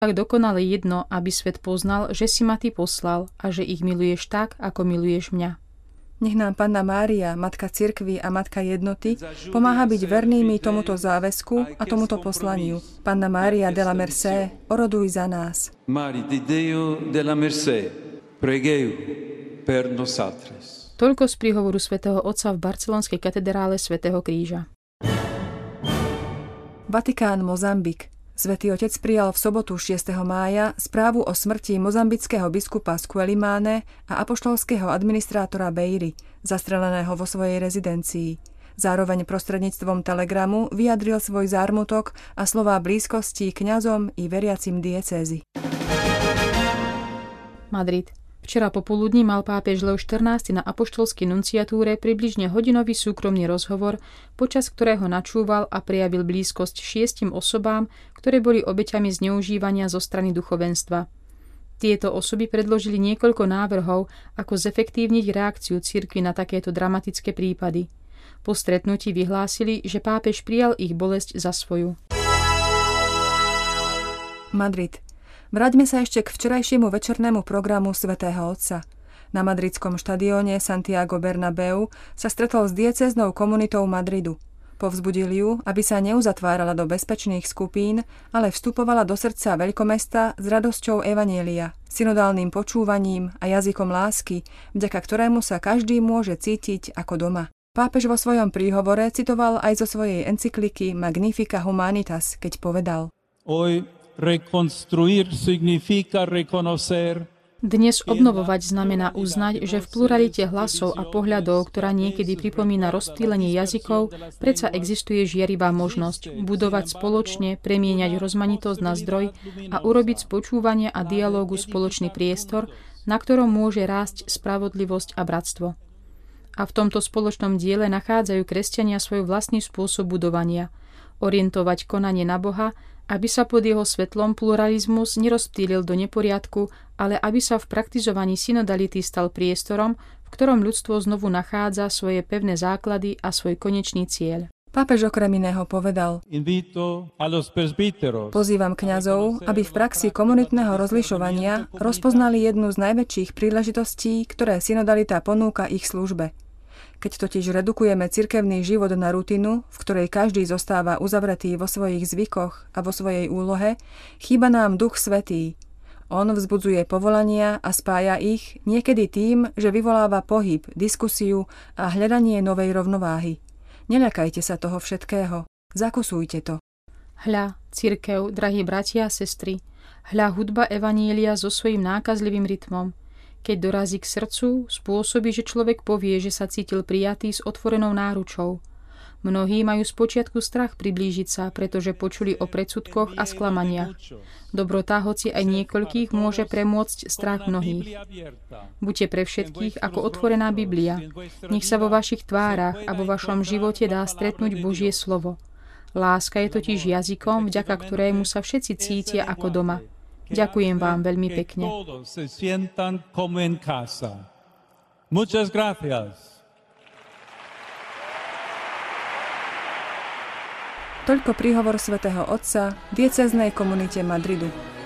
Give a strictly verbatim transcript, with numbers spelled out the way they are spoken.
tak dokonale jedno, aby svet poznal, že si ma ty poslal a že ich miluješ tak, ako miluješ mňa. Nech nám Panna Mária, Matka Cirkvi a Matka jednoty, pomáha byť vernými tomuto záväzku a tomuto poslaniu. Panna Mária della Mercé, oroduj za nás. Mari di Deo della Mercé, pregeu per nosatres. Toľko z príhovoru svätého Otca v barcelonskej katedrále svätého Kríža. Vatikán, Mozambik. Svätý Otec prijal v sobotu šiesteho mája správu o smrti mozambického biskupa Squelimane a apoštolského administrátora Bejry, zastreleného vo svojej rezidencii. Zároveň prostredníctvom telegramu vyjadril svoj zármutok a slová blízkosti kňazom i veriacim diecézy. Madrid. Včera popoludní mal pápež Leo štrnásty na apoštolskej nunciatúre približne hodinový súkromný rozhovor, počas ktorého načúval a prejavil blízkosť šiestim osobám, ktoré boli obeťami zneužívania zo strany duchovenstva. Tieto osoby predložili niekoľko návrhov, ako zefektívniť reakciu cirkvi na takéto dramatické prípady. Po stretnutí vyhlásili, že pápež prijal ich bolesť za svoju. Madrid. Vráťme sa ešte k včerajšiemu večernému programu svätého Otca. Na madridskom štadióne Santiago Bernabéu sa stretol s diecéznou komunitou Madridu. Povzbudil ju, aby sa neuzatvárala do bezpečných skupín, ale vstupovala do srdca veľkomesta s radosťou evanjelia, synodálnym počúvaním a jazykom lásky, vďaka ktorému sa každý môže cítiť ako doma. Pápež vo svojom príhovore citoval aj zo svojej encykliky Magnifica Humanitas, keď povedal: Hoy reconstruir significa reconocer. Dnes obnovovať znamená uznať, že v pluralite hlasov a pohľadov, ktorá niekedy pripomína rozptýlenie jazykov, predsa existuje žiarivá možnosť budovať spoločne, premieňať rozmanitosť na zdroj a urobiť z počúvania a dialógu spoločný priestor, na ktorom môže rásť spravodlivosť a bratstvo. A v tomto spoločnom diele nachádzajú kresťania svoj vlastný spôsob budovania, orientovať konanie na Boha, aby sa pod jeho svetlom pluralizmus nerozptýlil do neporiadku, ale aby sa v praktizovaní synodality stal priestorom, v ktorom ľudstvo znovu nachádza svoje pevné základy a svoj konečný cieľ. Pápež okrem iného povedal: Pozývam kňazov, aby v praxi komunitného rozlišovania rozpoznali jednu z najväčších príležitostí, ktoré synodalita ponúka ich službe. Keď totiž redukujeme cirkevný život na rutinu, v ktorej každý zostáva uzavretý vo svojich zvykoch a vo svojej úlohe, chýba nám Duch Svätý. On vzbudzuje povolania a spája ich niekedy tým, že vyvoláva pohyb, diskusiu a hľadanie novej rovnováhy. Neľakajte sa toho všetkého. Zakusujte to. Hľa, cirkev, drahí bratia a sestry, hľa hudba evanjelia so svojím nákazlivým rytmom. Keď dorazí k srdcu, spôsobí, že človek povie, že sa cítil prijatý s otvorenou náručou. Mnohí majú spočiatku strach priblížiť sa, pretože počuli o predsudkoch a sklamaniach. Dobrota, hoci aj niekoľkých, môže premôcť strach mnohých. Buďte pre všetkých ako otvorená Biblia. Nech sa vo vašich tvárach a vo vašom živote dá stretnúť Božie slovo. Láska je totiž jazykom, vďaka ktorému sa všetci cítia ako doma. Ďakujem vám veľmi pekne. Toľko príhovor svätého Otca diecéznej komunite Madridu.